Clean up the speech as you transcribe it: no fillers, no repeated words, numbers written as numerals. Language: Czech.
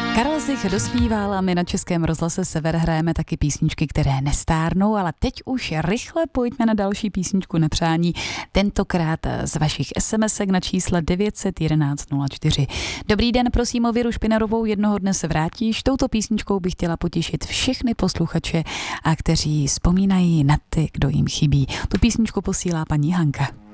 Karel Zich dospíval a my na Českém rozhlase Sever hrajeme taky písničky, které nestárnou, ale teď už rychle pojďme na další písničku na přání, tentokrát z vašich SMSek na čísle 911 04. Dobrý den, prosím o Věru Špinarovou, jednoho dne se vrátíš. Touto písničkou bych chtěla potěšit všechny posluchače, a kteří vzpomínají na ty, kdo jim chybí. Tu písničku posílá paní Hanka.